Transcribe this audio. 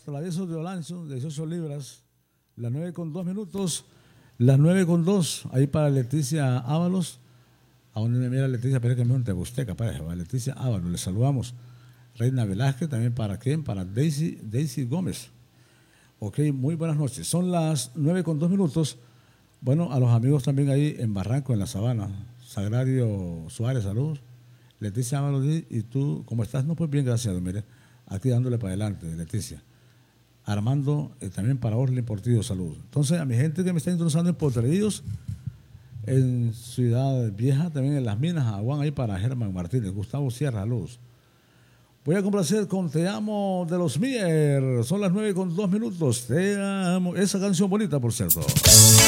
traviesos de Olancho, 18 libras, las 9:02. Las 9:02, ahí para Leticia Ábalos. A donde me mira Leticia, pero es que me un Tebusteca, parece. Leticia Ábalos, le saludamos. Reina Velázquez, también para quién, para Daisy Gómez. Ok, muy buenas noches. Son las 9:02. Bueno, a los amigos también ahí en Barranco, en la Sabana. Sagrario Suárez, saludos. Leticia Ábalos, ¿y tú cómo estás? No, pues bien, gracias, mire. Aquí dándole para adelante, Leticia. Armando, también para Orlin Portillo, saludos. Entonces, a mi gente que me está introduciendo en Potrerillos, en Ciudad Vieja, también en Las Minas, Aguán, ahí para Germán Martínez, Gustavo Sierra, saludos. Voy a complacer con Te Amo de los Mier. Son las 9:02. Te amo. Esa canción bonita, por cierto.